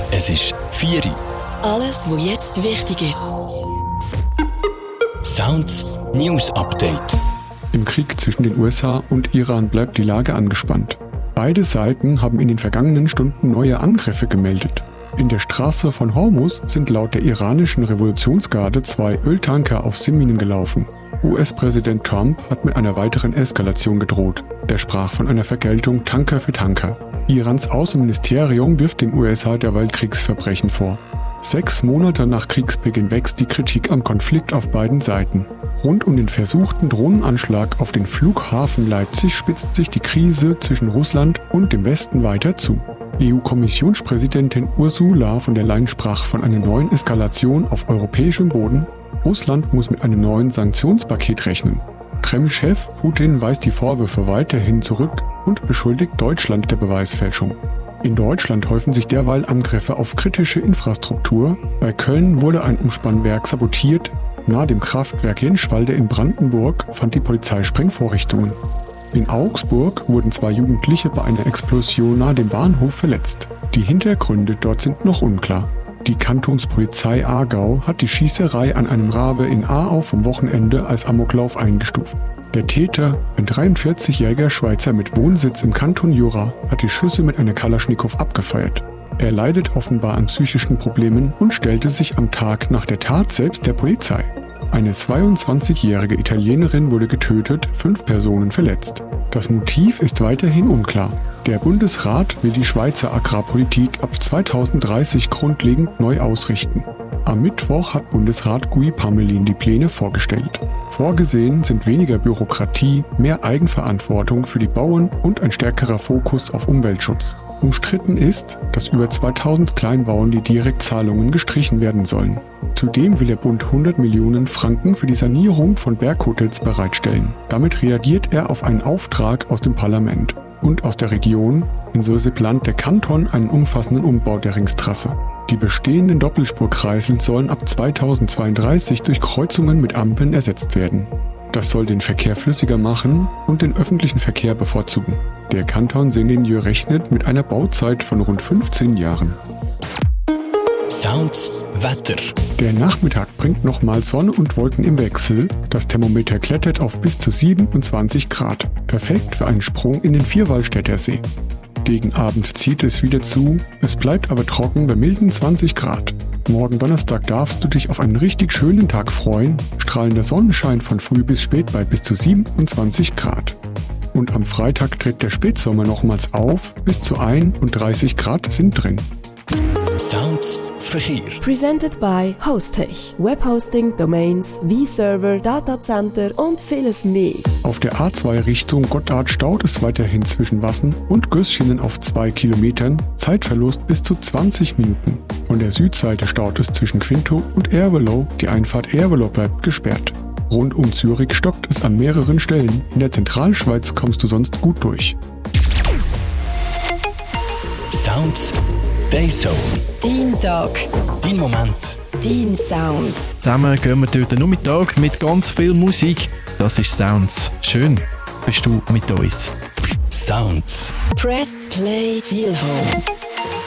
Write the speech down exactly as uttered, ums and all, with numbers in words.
Es ist vier Uhr. Alles, was jetzt wichtig ist. Sounds News Update. Im Krieg zwischen den U S A und Iran bleibt die Lage angespannt. Beide Seiten haben in den vergangenen Stunden neue Angriffe gemeldet. In der Straße von Hormuz sind laut der iranischen Revolutionsgarde zwei Öltanker auf Seeminen gelaufen. U S-Präsident Trump hat mit einer weiteren Eskalation gedroht. Er sprach von einer Vergeltung Tanker für Tanker. Irans Außenministerium wirft dem U S A derweil Kriegsverbrechen vor. Sechs Monate nach Kriegsbeginn wächst die Kritik am Konflikt auf beiden Seiten. Rund um den versuchten Drohnenanschlag auf den Flughafen Leipzig spitzt sich die Krise zwischen Russland und dem Westen weiter zu. E U-Kommissionspräsidentin Ursula von der Leyen sprach von einer neuen Eskalation auf europäischem Boden. Russland muss mit einem neuen Sanktionspaket rechnen. Kreml-Chef Putin weist die Vorwürfe weiterhin zurück und beschuldigt Deutschland der Beweisfälschung. In Deutschland häufen sich derweil Angriffe auf kritische Infrastruktur. Bei Köln wurde ein Umspannwerk sabotiert. Nahe dem Kraftwerk Jenschwalde in Brandenburg fand die Polizei Sprengvorrichtungen. In Augsburg wurden zwei Jugendliche bei einer Explosion nahe dem Bahnhof verletzt. Die Hintergründe dort sind noch unklar. Die Kantonspolizei Aargau hat die Schießerei an einem Rabe in Aarau vom Wochenende als Amoklauf eingestuft. Der Täter, ein dreiundvierzigjähriger Schweizer mit Wohnsitz im Kanton Jura, hat die Schüsse mit einer Kalaschnikow abgefeuert. Er leidet offenbar an psychischen Problemen und stellte sich am Tag nach der Tat selbst der Polizei. Eine zweiundzwanzigjährige Italienerin wurde getötet, fünf Personen verletzt. Das Motiv ist weiterhin unklar. Der Bundesrat will die Schweizer Agrarpolitik ab zweitausenddreißig grundlegend neu ausrichten. Am Mittwoch hat Bundesrat Guy Parmelin die Pläne vorgestellt. Vorgesehen sind weniger Bürokratie, mehr Eigenverantwortung für die Bauern und ein stärkerer Fokus auf Umweltschutz. Umstritten ist, dass über zweitausend Kleinbauern die Direktzahlungen gestrichen werden sollen. Zudem will der Bund hundert Millionen Franken für die Sanierung von Berghotels bereitstellen. Damit reagiert er auf einen Auftrag aus dem Parlament und aus der Region. Insulze plant der Kanton einen umfassenden Umbau der Ringstrasse. Die bestehenden Doppelspurkreisel sollen ab zweitausendzweiunddreißig durch Kreuzungen mit Ampeln ersetzt werden. Das soll den Verkehr flüssiger machen und den öffentlichen Verkehr bevorzugen. Der Kanton Sengenjö rechnet mit einer Bauzeit von rund fünfzehn Jahren. Sounds Wetter. Der Nachmittag bringt nochmal Sonne und Wolken im Wechsel. Das Thermometer klettert auf bis zu siebenundzwanzig Grad. Perfekt für einen Sprung in den Vierwaldstätter See. Gegen Abend zieht es wieder zu, es bleibt aber trocken bei milden zwanzig Grad. Morgen Donnerstag darfst du dich auf einen richtig schönen Tag freuen. Strahlender Sonnenschein von früh bis spät bei bis zu siebenundzwanzig Grad. Und am Freitag tritt der Spätsommer nochmals auf, bis zu einunddreißig Grad sind drin. Sounds Verkehr. Presented by Hostech. Webhosting, Domains, V-Server, Datacenter und vieles mehr. Auf der A zwei Richtung Gotthard staut es weiterhin zwischen Wassen und Gösschienen auf zwei Kilometern, Zeitverlust bis zu zwanzig Minuten. Von der Südseite staut es zwischen Quinto und Ervelow, die Einfahrt Ervelow bleibt gesperrt. Rund um Zürich stockt es an mehreren Stellen. In der Zentralschweiz kommst du sonst gut durch. Sounds Dayzone. Dein Tag. Dein Moment. Dein Sound. Zusammen gehen wir durch den Nachmittag mit ganz viel Musik. Das ist Sounds. Schön, bist du mit uns. Sounds. Press Play Feel Home.